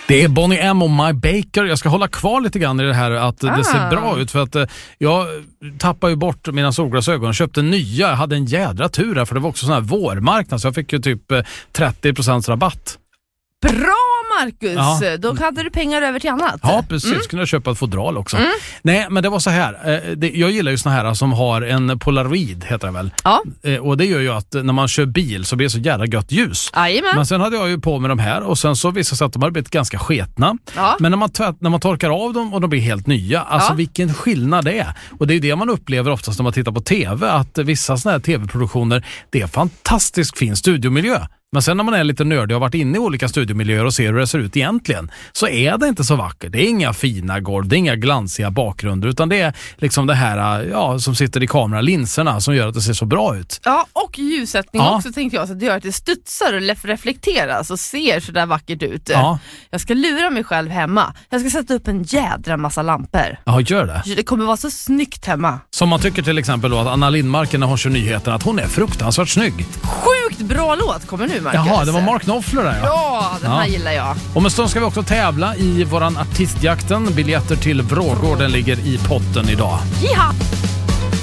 Det är Bonnie M och My Baker. Jag ska hålla kvar lite grann i det här att det ser bra ut, för att jag tappade ju bort mina solglasögon och köpte nya. Jag hade en jädra tur här, för det var också sån här vårmarknad, så jag fick ju typ 30% rabatt. Bra, Marcus! Ja. Då hade du pengar över till annat. Ja, precis. Kunde jag köpa ett fodral också. Nej, men det var så här. Jag gillar ju såna här som har en Polaroid, heter det väl. Ja. Och det gör ju att när man kör bil så blir det så jävla gött ljus. Ajamän. Men sen hade jag ju på med de här, och sen så visade sig att de hade blivit ganska sketna. Ja. Men när man torkar av dem och de blir helt nya, alltså vilken skillnad det är. Och det är ju det man upplever oftast när man tittar på tv, att vissa såna här tv-produktioner, det är fantastiskt fin studiomiljö. Men sen när man är lite nördig och har varit inne i olika studiomiljöer och ser hur det ser ut egentligen, så är det inte så vackert. Det är inga fina golv, det är inga glansiga bakgrunder, utan det är liksom det här som sitter i kameralinserna som gör att det ser så bra ut. Ja, och ljussättning också, tänkte jag, så att det gör att det studsar och reflekteras och ser så där vackert ut. Ja. Jag ska lura mig själv hemma. Jag ska sätta upp en jädra massa lampor. Ja, gör det. Det kommer vara så snyggt hemma. Som man tycker till exempel då att Anna Lindmarken, när hon kör nyheterna, att hon är fruktansvärt snygg. Sjukt bra låt kommer nu, Marcus. Jaha, det var Mark Knopfler där. Ja, den här gillar jag. Om en stund ska vi också tävla i våran artistjakten. Biljetter till Vrågården ligger i potten idag. Jiha!